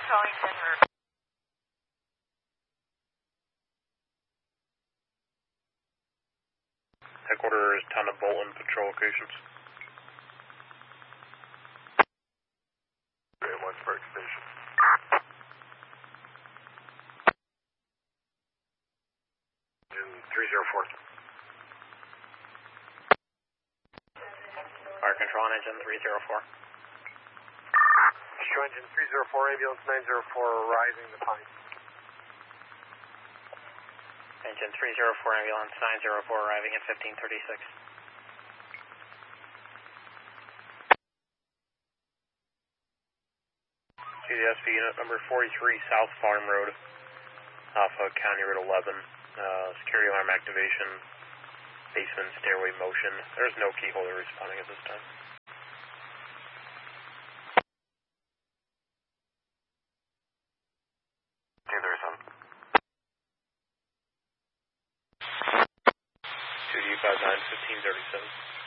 Wellington Road. Headquarters, town of Bolton, patrol locations. Okay, Lawrenceburg Station. Engine 304. Fire control on engine 304. Show engine 304, ambulance 904, arriving the Pine. Engine 304, ambulance 904, arriving at 1536. CDSP unit number 43, South Farm Road, off of County Road 11. Security alarm activation, basement stairway motion. There's no key holder responding at this time. There's some. 2D59, 1537.